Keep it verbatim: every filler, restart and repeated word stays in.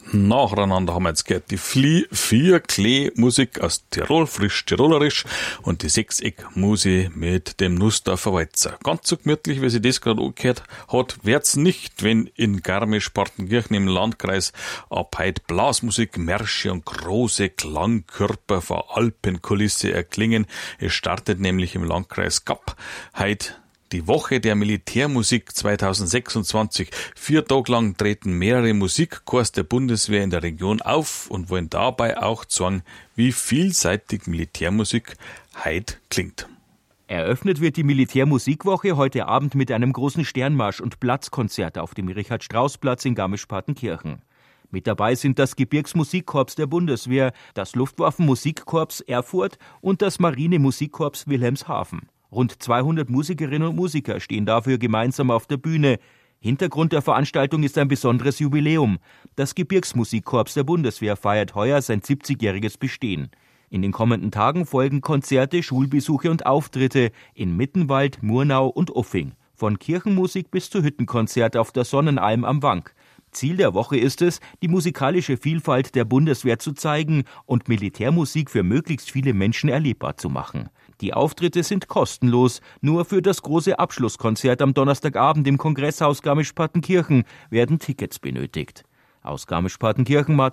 Nacheinander haben wir jetzt gehört die Flie, vier Klee-Musik aus Tirol, frisch tirolerisch, und die Sechseck-Musik mit dem Nussdorfer Walzer. Ganz so gemütlich, wie sie das gerade angehört hat, wird's nicht, wenn in Garmisch-Partenkirchen im Landkreis ab heut Blasmusik, Märsche und große Klangkörper vor Alpenkulisse erklingen. Es startet nämlich im Landkreis Gap heut die Woche der Militärmusik zweitausendsechsundzwanzig. Vier Tage lang treten mehrere Musikchors der Bundeswehr in der Region auf und wollen dabei auch zeigen, wie vielseitig Militärmusik heut klingt. Eröffnet wird die Militärmusikwoche heute Abend mit einem großen Sternmarsch und Platzkonzert auf dem Richard-Strauss-Platz in Garmisch-Partenkirchen. Mit dabei sind das Gebirgsmusikkorps der Bundeswehr, das Luftwaffenmusikkorps Erfurt und das Marine-Musikkorps Wilhelmshaven. Rund zweihundert Musikerinnen und Musiker stehen dafür gemeinsam auf der Bühne. Hintergrund der Veranstaltung ist ein besonderes Jubiläum. Das Gebirgsmusikkorps der Bundeswehr feiert heuer sein siebzigjähriges Bestehen. In den kommenden Tagen folgen Konzerte, Schulbesuche und Auftritte in Mittenwald, Murnau und Uffing. Von Kirchenmusik bis zu Hüttenkonzert auf der Sonnenalm am Wank. Ziel der Woche ist es, die musikalische Vielfalt der Bundeswehr zu zeigen und Militärmusik für möglichst viele Menschen erlebbar zu machen. Die Auftritte sind kostenlos. Nur für das große Abschlusskonzert am Donnerstagabend im Kongresshaus Garmisch-Partenkirchen werden Tickets benötigt. Aus Garmisch-Partenkirchen